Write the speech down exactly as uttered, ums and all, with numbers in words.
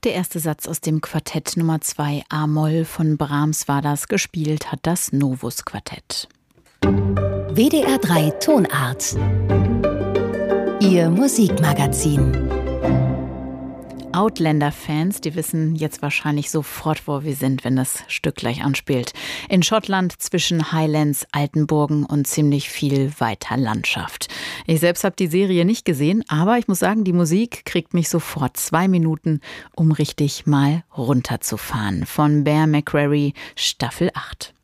Der erste Satz aus dem Quartett Nummer zwei A-Moll von Brahms war das. Gespielt hat das Novus Quartett. W D R drei Tonart. Ihr Musikmagazin. Outlander-Fans, die wissen jetzt wahrscheinlich sofort, wo wir sind, wenn das Stück gleich anspielt. In Schottland zwischen Highlands, Altenburgen und ziemlich viel weiter Landschaft. Ich selbst habe die Serie nicht gesehen, aber ich muss sagen, die Musik kriegt mich sofort zwei Minuten, um richtig mal runterzufahren. Von Bear McCreary, Staffel acht.